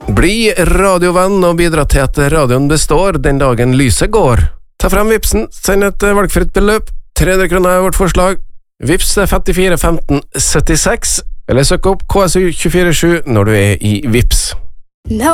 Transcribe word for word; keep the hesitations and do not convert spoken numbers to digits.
Bli radiovenn og bidra til at radioen består den dagen lyset går. Ta frem vipsen, send et valgfritt beløp. tre hundre kroner er vårt forslag. Vips femtifire femten syttiseks, eller søk opp K S U to fire sju når du er i Vips. No.